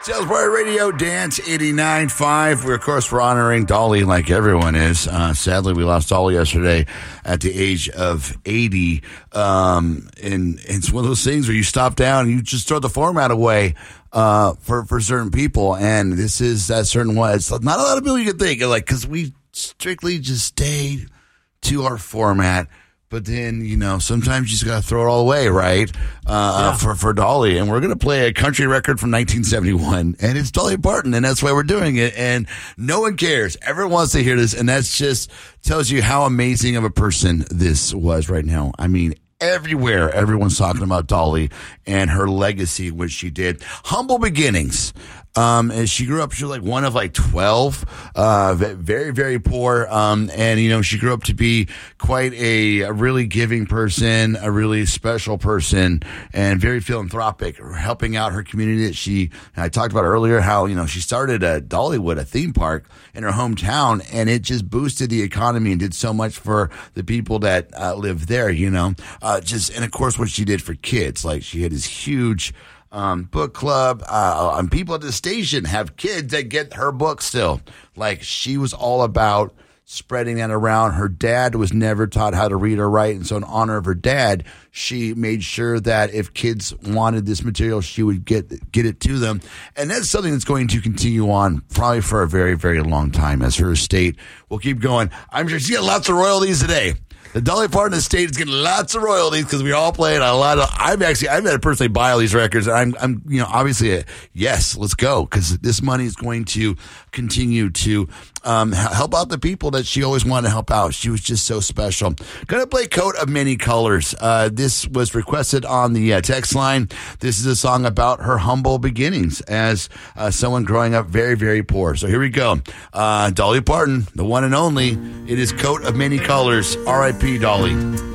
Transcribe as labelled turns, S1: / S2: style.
S1: Salesforce Radio Dance 89.5. Of course, we're honoring Dolly like everyone is. Sadly, we lost Dolly yesterday at the age of 80. And it's one of those things where you stop down and you just throw the format away for certain people. And this is that certain one. It's not a lot of people you can think, like, because we strictly just stayed to our format. But then, sometimes you just got to throw it all away, right? For Dolly. And we're going to play a country record from 1971. And it's Dolly Parton, and that's why we're doing it. And no one cares. Everyone wants to hear this. And that's just tells you how amazing of a person this was right now. I mean, everywhere, everyone's talking about Dolly and her legacy, which she did. Humble beginnings. And she grew up, she was like one of like 12, very, very poor. And, she grew up to be quite a really giving person, a really special person, and very philanthropic, helping out her community that I talked about earlier, how, she started a Dollywood, a theme park in her hometown, and it just boosted the economy and did so much for the people that live there, and of course what she did for kids, like she had this huge book club, and people at the station have kids that get her book still. Like, she was all about spreading that around. Her dad was never taught how to read or write, and so in honor of her dad, she made sure that if kids wanted this material, she would get it to them. And that's something that's going to continue on probably for a very, very long time, as her estate will keep going. I'm sure she got lots of royalties today. The Dolly Parton estate is getting lots of royalties because we all play it on a lot of. I've had to personally buy all these records. And I'm obviously yes, let's go, because this money is going to continue to help out the people that she always wanted to help out. She was just so special. Gonna play "Coat of Many Colors." This was requested on the text line. This is a song about her humble beginnings as someone growing up very, very poor. So here we go. Dolly Parton, the one and only. It is "Coat of Many Colors." R.I.P. Dolly.